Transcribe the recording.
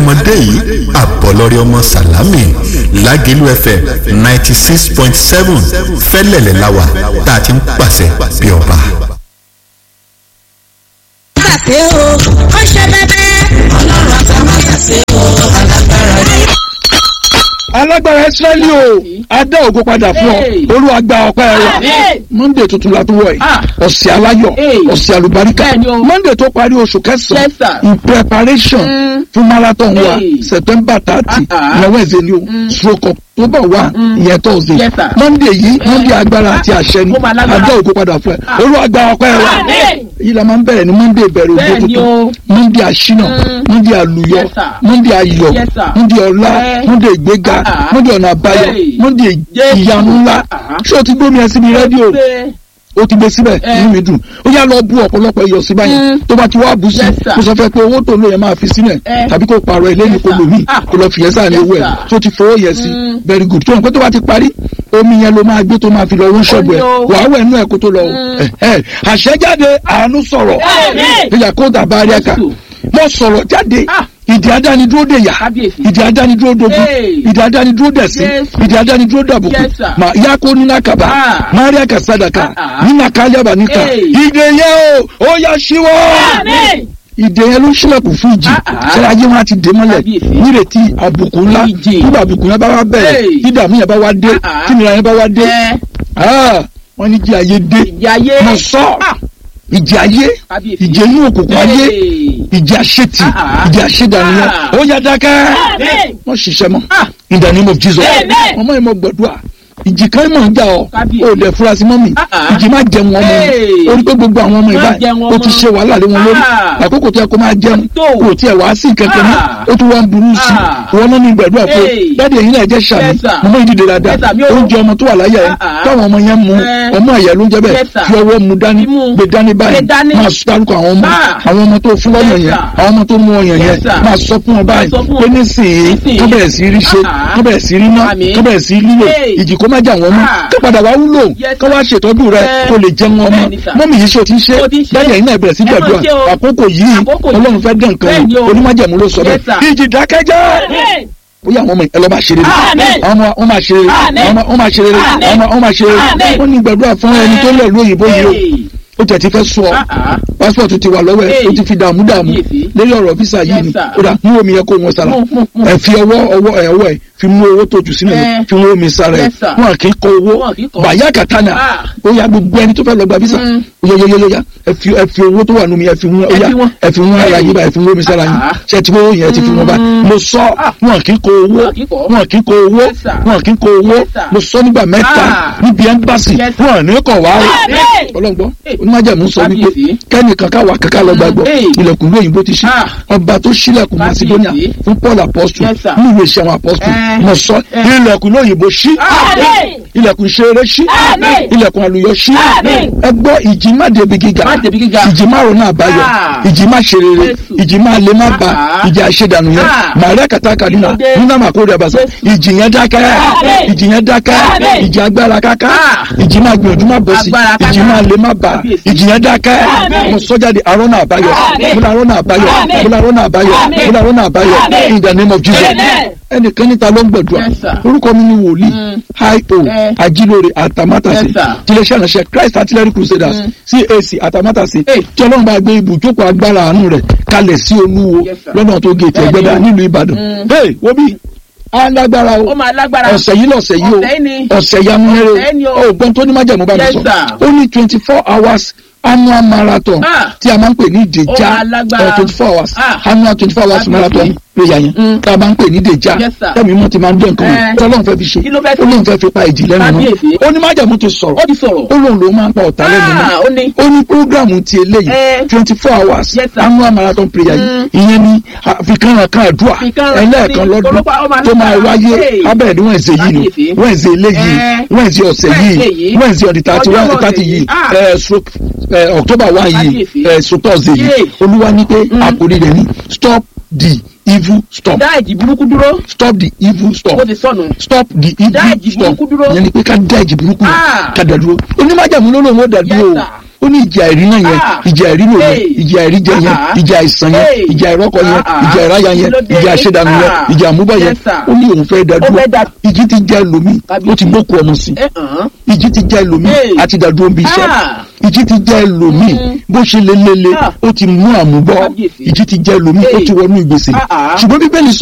kárìmọ́dé yìí àbọ̀lọ́rẹ́ ọmọ sàlámì Lágẹ̀lú FM 96.7 fẹ́lẹ̀lẹ̀ láwà tá a ti ń pàṣẹ bí ọba. Àṣẹ o, ó ṣe bẹ́bẹ́. Ọlọ́run àtàmátàsé o, alágbára ni. Alágbára Ísírẹ́lì o, a dá ògo padà fún ọ, Olúwa gba ọpẹ́ wa. Monday tuntun la tún wọ̀ yìí, ọ̀sẹ̀ aláyọ̀, ọ̀sẹ̀ àlùbáríkà. Monday tó parí oṣù kẹsàn-án, in preparation fún marathon wa, September 30, ìyàwó ẹ̀zẹ̀ ni o, stroke October 1, ìyẹn Thursday. Monday yìí, Monday agbára àti àṣẹ ni, a dá ògo padà fún ẹ, Olúwa gba ọpẹ́ wa. Yìí la máa ń bẹ̀rẹ̀ ní Monday ìbẹ̀rẹ̀ ògo tuntun, Monday àṣínà, Monday àlùyọ, Monday ayọ̀, Monday ọlá, Monday ìgbéga, Monday ọ̀nà àbáyọ, Monday ìyanu ńlá. Ṣé o ti gbómi ẹ síbi rédíò? O ti gbé síbẹ̀ inú mi dùn. Ó yá lọ bú ọ̀pọ̀lọpọ̀ iyọ̀ sí báyìí. Tó bá ti wá bú sí, kó sọ fẹ́ pé owó tó lò yẹn máa fi sílẹ̀ tàbí kó pààrọ̀ ilé ní kó lò mí kó lọ fìyẹ́ sáà ní owó ẹ̀ tó ti fowó yẹ sí. Very good. Tó yàn pé tó bá ti parí omi yẹn ló máa gbé tó máa fi lọ wọ́n ṣọ́ọ̀bù ẹ̀ wàá wẹ̀ nú ẹ̀ kó tó lọ. Àṣẹjáde àánú sọ̀rọ̀ ìyà kó dàbá rí ẹ̀ka mo sọ̀rọ̀ jáde ìdí adánidúró dè yá ìdí adánidúró dogun ìdí adánidúró dẹ̀sí ìdí adánidúró dàbùkù mà yáko nínú àkàbà máríà kàsádàkà nínú àkàlẹ́bà níkà ìdè yẹn o ó yá síwọ́ ìdè yẹn ló ń ṣílẹ̀kùn fún ìjì ṣẹlẹ̀ ayé wọn ti dé mọ́lẹ̀ nírètí àbùkù ńlá nígbà àbùkù yẹn bá wá bẹ̀rẹ̀ dídàmú yẹn bá wá dé tìmìlà yẹn bá wá dé wọ́n ní jí ayé dé mo sọ ìjì ayé ìjì inú òkùnkùn ayé ìjì àṣetì ìjì àṣedànìyàn ó yá dákẹ́ wọ́n ṣiṣẹ́ mọ́ in the name of Jesus ọmọ yìí mo gbàdúrà ìjì kan mọ̀ ń jà ọ́ ó lè fura sí mọ́mì ìjì máa jẹun ọmọ mi orí pé gbogbo àwọn ọmọ ìbá ó ti ṣe wàhálà lé wọn lórí àkókò tí ẹ kó máa jẹun kò tí ẹ wá sí kankan mọ́ ó tún wá ń burú sí wọn náà ní gbàdúrà pé dáàdi ẹ̀yin náà jẹ́ sàmì ọmọ ìdílé dáadáa oúnjẹ ọmọ tó wà láyà ẹ táwọn ọmọ yẹn mú ọmọ ẹ̀yẹ ló ń jẹ́ bẹ́ẹ̀ fi ọwọ́ mu dání gbé dání báyìí máa dárúkọ àwọn ọmọ tó fún lọ́yàn yẹn àwọn ọmọ tó mú ọyàn yẹn máa sọ fún wọn báyìí pé nísìnyí kọ́ bẹ̀rẹ̀ sí rí ṣe kọ́ bẹ̀rẹ̀ sí rí ná kọ́ bẹ̀rẹ̀ sí lílò ìjì kó má jà wọ́n mọ́ kó padà wá wúlò kó wá ṣètọ́jú rẹ kó lè jẹun ọmọ mọ́mì yìí ṣe o ti ń ṣe dájú ẹ̀yin náà bẹ̀rẹ̀ sí gbàdúrà àkókò yìí Ọlọ́run fẹ́ dán nǹkan wò onímájẹ̀mú ló sọ bẹ́ẹ̀ ìjì dákẹ́jẹ́ bóyá àwọn ọmọ ẹ lọ máa ṣe rere àwọn ọmọ wọn máa ṣe rere wọn máa ṣe rere wọn máa ṣe rere wọn ní gbàdúrà fún ẹni tó lọ lóyìnbó yìí ó tẹ̀ ti fẹ́ sọ pásítọ̀tù ti wà lọ́wọ́ ẹ̀ ó ti fi dààmú lórí ọ̀rọ̀ físà yìí ni ó dà mú omi yẹn kó wọn sára ẹ̀ fi ọwọ́ ẹ̀ fi mú owó tó jù sílẹ̀ fi mú omi sára ẹ̀ wọn kì í kọ owó bàyá kàtánà ó yá gbogbo ẹni tó fẹ́ lọ gba físà yóyóyóyá ẹ fi owó tó wà nù mí ẹ fi mú ara yìí bá ẹ fi mú omi sára yìí ṣe ti owó yẹn ti fi wọn bá mo sọ wọn kì í kọ owó wọn kì í kọ owó wọn kì í kọ owó mo sọ nígbà mẹ́ta níbi ẹ́ńbásì wọn ní kọ̀ wá ọlọ́gbọ́n onímájẹ̀mú sọ wípé kẹ́nìkan káwa kankan lọ gbàgbọ́ ilẹ̀kùn lóyìnbó ti ṣí ọba tó ṣílẹ̀kùn Macedonia fún Paul apostle ní ìwé ìṣẹ́ àwọn apostle mo sọ ilẹ̀kùn lóyìnbó ṣí ilẹ̀kùn ṣeré ṣí ilẹ̀kùn àlùyọ ṣí ẹgbọ́ ìjì má débi gíga ìjì má ronú àbáyọ ìjì má ṣe rere ìjì má lè má ba ìjì àṣedànù yẹn màríà kàtàkà nínú àmàkórè àbàṣà ìjì yẹn dákẹ́ ìjì yẹn dákẹ́ ìjì agbára káká ìjì má gbìyànjú má bọ̀ sí ìjì má lè má ba ìjì yẹn dákẹ́ mo sọ jáde arọ́nà àbáyọ múlá arọ́nà àbáyọ múlá arọ́nà àbáyọ múlá arọ́nà àbáyọ in the name of Jesus ẹnìkan níta ló ń gbàdúrà orúkọ mi ni wòlíì io ajílóore àtàmátàsé tiléeṣẹ́ ìránṣẹ́ Christ Artillery Crusaders CAC àtàmátàsé tí Ọlọ́run bá gbé ibùjókòó agbára àánú rẹ̀ kalẹ̀ sí Olúwo lọ́nà tó gé ètò Ẹgbẹ́dá nílùú Ìbàdàn wo bí alágbára o ọ̀sẹ̀ yìí lọ̀sẹ̀ yìí o ọ̀sẹ̀ yamúnẹ́rẹ́ o ògbọ́n tó ní májẹ̀mú bá mi sọ ó ní 24 hours annual marathon tí a máa ń pè ní Deja 24 hours annual 24 hours marathon prayer yẹn tá a máa ń pè ní Deja tẹ́mi mọ́ ti máa ń dán nǹkan wọn tí Ọlọ́run fẹ́ fi ṣe ó lóun fẹ́ fi pa ìjì lẹ́nu náà ó ní májàmú ti sọ̀rọ̀ ó lóun ló máa ń pa ọ̀tá lẹ́nu náà ó ní prógrámù ti eléyìí 24 hours annual marathon prayer yìí ìyẹn ni àfikànràn kan àdúrà ẹlẹ́ẹ̀kan lọ́dún tó máa wáyé abẹ́rẹ́ ní Wednesday yìí ni Wednesday eléyìí Wednesday ọ̀sẹ̀ yìí Wednesday on the 30 yìí October 1 yìí Thursday yìí Olúwa ní pé àkòrí rẹ̀ ní stop the evil stop. dá ìjì burúkú dúró. stop the evil stop. ó ti sọnù. stop the evil stop. dá ìjì burúkú dúró. yẹn ni pé ká dá ìjì burúkú ká dá dúró. onímájàmú ló lóun ó dá dúró ó ní ìjà ìrí náà yẹn, ìjà ìrí lò yẹn, ìjà ìrí jẹ yẹn, ìjà àìsàn yẹn, ìjà ìrọ́kọ yẹn, ìjà ìráyà yẹn, ìjà àṣedànù yẹn, ìjà àmúbọ̀ yẹn, ó ní òun fẹ́ dádúró. Ìjì ti já ẹlòmíì, ó ti gbókù ọmọ sí. Ìjì ti já ẹlòmíì, àti dádúró ń bí iṣẹ́. Ìjì ti já ẹlòmíì, bó ṣe lélele, ó ti mú àmúbọ̀. Ìjì ti já ẹlòmíì, ó ti wọnú ìgbèsè. Ṣùgbọ́n Bíbélì sọ